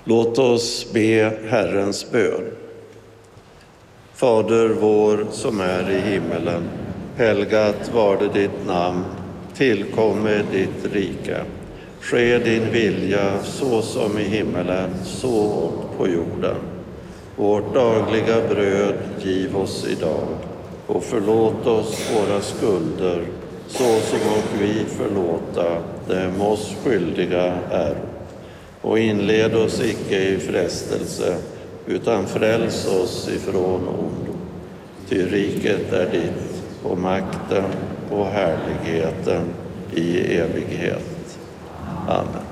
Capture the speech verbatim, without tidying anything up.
Låt oss be Herrens bön. Fader vår som är i himmelen, helgat var det ditt namn, tillkomme ditt rike. Ske din vilja så som i himmelen, så på jorden. Vårt dagliga bröd giv oss idag och förlåt oss våra skulder så som och vi förlåta dem oss skyldiga är. Och inled oss icke i frestelse, utan fräls oss ifrån ondo. Ty riket är ditt, och makten och härligheten i evighet. Amen.